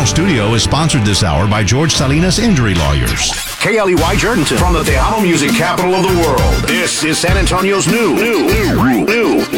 Studio is sponsored this hour by George Salinas Injury Lawyers. KLEY Jordanton from the Tejano music capital of the world. This is San Antonio's new